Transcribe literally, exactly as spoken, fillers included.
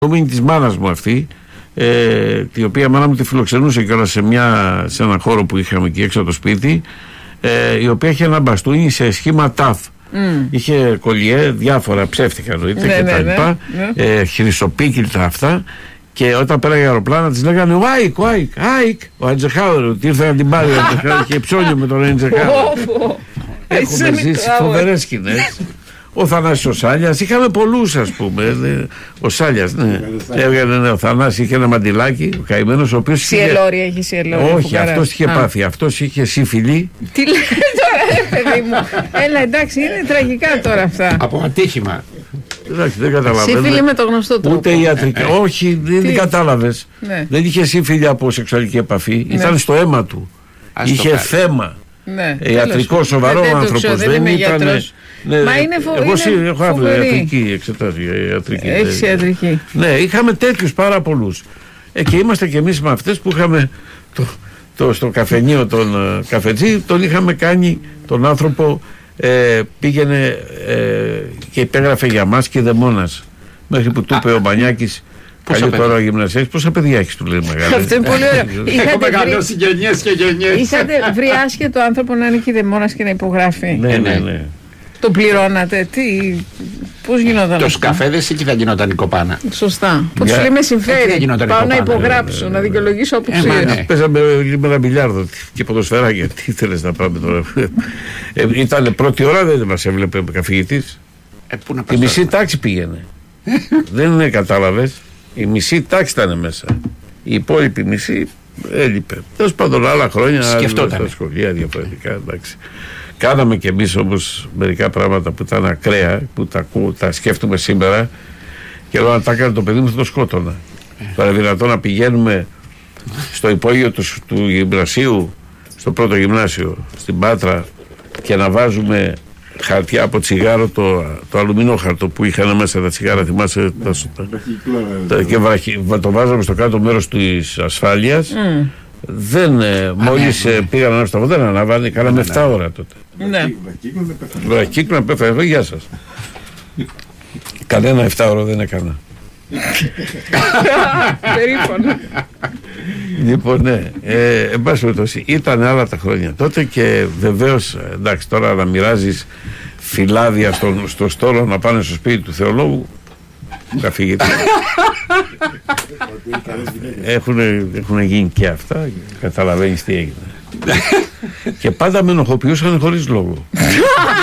είναι της μάνας μου αυτή, ε, η οποία μάνα μου τη φιλοξενούσε κιόλας σε, μια, σε έναν χώρο που είχαμε εκεί έξω από το σπίτι, ε, η οποία είχε ένα μπαστούνι σε σχήμα ταφ. Mm. Είχε κολλιέ, διάφορα ψεύτικα εννοείται ναι, και ναι, τα λοιπά, ναι, ναι. Ε, χρυσοπίκυλτα αυτά. Και όταν πέραγε αεροπλάνα της λέγανε ο Άικ, ο Άικ, Άικ, ο Ατζεχάουρ, ότι ήρθε να την πάρει και ψώνιο με τον Ατζεχάουρ. Έχουμε ζήσει φοβερές σκηνές. Ο Θανάσης ο Σάλιας, είχαμε πολλούς ας πούμε. Ο Σάλιας, ναι. Έβγαινε ναι, ο Θανάσης είχε ένα μαντιλάκι, ο καημένος, ο οποίος. Σιελόρι, έχει σιελόρι. Όχι, αυτός είχε πάθει. Αυτός είχε σύφυλλη. Τι λέει τώρα, παιδί μου. Έλα, εντάξει, είναι τραγικά τώρα αυτά. Από ατύχημα. Εντάξει, δεν καταλαβαίνω. Σύφυλλη με το γνωστό τρόπο. Ούτε ιατρική. Όχι, δεν κατάλαβες. Δεν είχε σύφυλλη από σεξουαλική επαφή. Ήταν στο αίμα του. Είχε θέμα. Ναι, ιατρικό, σοβαρό άνθρωπος. Δεν ήταν. Ναι, μα είναι φο... εγώ είναι έχω αύριο ιατρική εξετάσει. Έχεις ιατρική. Ναι, είχαμε τέτοιους πάρα πολλούς. Ε, και είμαστε κι εμείς με αυτές που είχαμε το, το, στο καφενείο τον uh, καφετζή, τον είχαμε κάνει τον άνθρωπο, ε, πήγαινε ε, και υπέγραφε για μας και δαιμόνας. Μέχρι που του είπε ο Μπανιάκης, καλή τώρα ο γυμνασιάς, πόσα παιδιά έχεις, του λέει μεγάλη. Αυτό είναι πολύ ωραίο. Έχω μεγαλώσει γενιές και γενιές. Είχατε βρει άσχετο άνθρωπο να είναι και δαιμόνας και να υπογράφει. Ναι, ναι, ναι. Το πληρώνατε, τι, πώς γινόταν? Τους καφέδες εκεί θα γινόταν η κοπάνα. Σωστά. Που τους λέει με συμφέρει. Πάω να υπογράψω, να δικαιολογήσω αποψίες. Παίζαμε λίγο ένα μπιλιάρδο και ποδοσφαιράκια. Τι ήθελες να πάμε τώρα? Ήταν πρώτη ώρα, δεν μας έβλεπε καθηγητής. Η μισή τάξη πήγαινε. Δεν κατάλαβες. Η μισή τάξη ήταν μέσα. Η υπόλοιπη μισή έλειπε. Τέλος πάντων, άλλα χρόνια στα σχολεία διαφορετικά, εντάξει. Κάναμε κι εμείς όμως μερικά πράγματα που ήταν ακραία, που τα, τα σκέφτομαι σήμερα, και λέω αν τα έκανε το παιδί μου θα το σκότωνα. Τώρα δυνατόν να πηγαίνουμε στο υπόγειο του, του γυμνασίου, στο πρώτο γυμνάσιο, στην Πάτρα, και να βάζουμε χαρτιά από τσιγάρο, το, το αλουμινόχαρτο που είχαν μέσα τα τσιγάρα, θυμάσαι, τα, τα, και βραχι, το βάζαμε στο κάτω μέρος της ασφάλειας. Mm. Δεν, ε, μόλις ε, πήγαν ένα σταθμό, δεν αναβάνε, κάναμε εφτά ώρα τότε. Ναι. Βραχύκλωνα πέφτει, γεια σας. Κανένα εφτά ώρα δεν έκανα. Περίφωνο. Λοιπόν, ναι, ε, εν πάση περιπτώσει, ήταν άλλα τα χρόνια τότε και βεβαίως, εντάξει, τώρα να μοιράζεις φυλάδια στο, στο στόλο να πάνε στο σπίτι του θεολόγου, καθηγητή. Έχουν γίνει και αυτά, καταλαβαίνεις τι έγινε. Και πάντα με ενοχοποιούσαν χωρίς λόγο.